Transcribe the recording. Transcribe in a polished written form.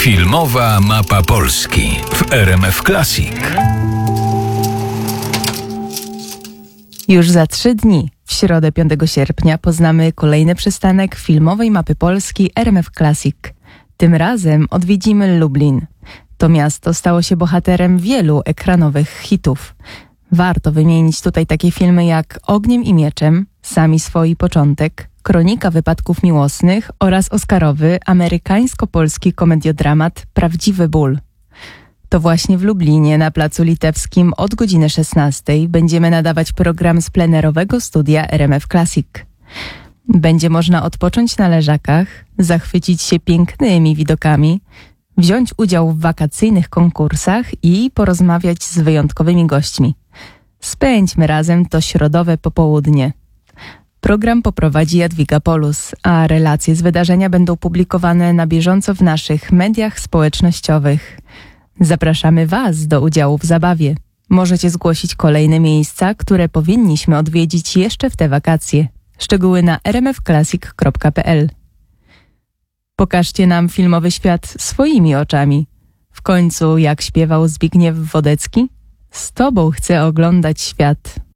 Filmowa mapa Polski w RMF Classic. Już za 3 dni, w środę 5 sierpnia, poznamy kolejny przystanek filmowej mapy Polski RMF Classic. Tym razem odwiedzimy Lublin. To miasto stało się bohaterem wielu ekranowych hitów. Warto wymienić tutaj takie filmy jak Ogniem i mieczem, Sami swoi początek, Kronika wypadków miłosnych oraz oscarowy amerykańsko-polski komediodramat Prawdziwy ból. To właśnie w Lublinie na Placu Litewskim od godziny 16 będziemy nadawać program z plenerowego studia RMF Classic. Będzie można odpocząć na leżakach, zachwycić się pięknymi widokami, wziąć udział w wakacyjnych konkursach i porozmawiać z wyjątkowymi gośćmi. Spędźmy razem to środowe popołudnie. Program poprowadzi Jadwiga Polus, a relacje z wydarzenia będą publikowane na bieżąco w naszych mediach społecznościowych. Zapraszamy Was do udziału w zabawie. Możecie zgłosić kolejne miejsca, które powinniśmy odwiedzić jeszcze w te wakacje. Szczegóły na rmfclassic.pl. Pokażcie nam filmowy świat swoimi oczami. W końcu, jak śpiewał Zbigniew Wodecki, z Tobą chcę oglądać świat.